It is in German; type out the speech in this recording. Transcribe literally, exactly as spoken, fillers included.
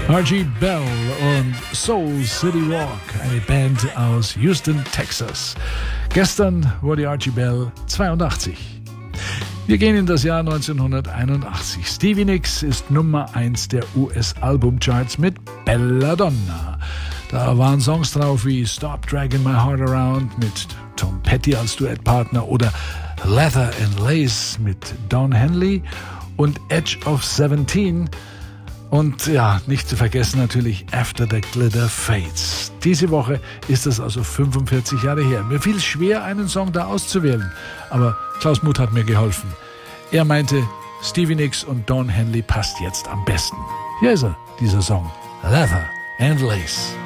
Archie Bell und Soul City Walk, eine Band aus Houston, Texas. Gestern wurde Archie Bell zweiundachtzig. Wir gehen in das Jahr neunzehnhunderteinundachtzig. Stevie Nicks ist Nummer eins der U S-Albumcharts mit Belladonna. Da waren Songs drauf wie Stop Dragging My Heart Around mit Tom Petty als Duettpartner oder Leather and Lace mit Don Henley und Edge of Seventeen. Und ja, nicht zu vergessen natürlich After the Glitter Fades. Diese Woche ist es also fünfundvierzig Jahre her. Mir fiel es schwer, einen Song da auszuwählen, aber Klaus Muth hat mir geholfen. Er meinte, Stevie Nicks und Don Henley passt jetzt am besten. Hier ist er, dieser Song, Leather and Lace.